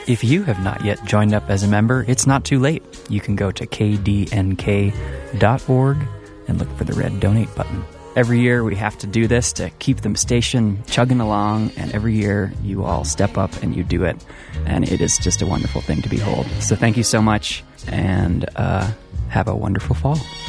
If you have not yet joined up as a member, it's not too late. You can go to kdnk.org and look for the red donate button. Every year we have to do this to keep the station chugging along, and every year you all step up and you do it, and it is just a wonderful thing to behold. So thank you so much, and have a wonderful fall.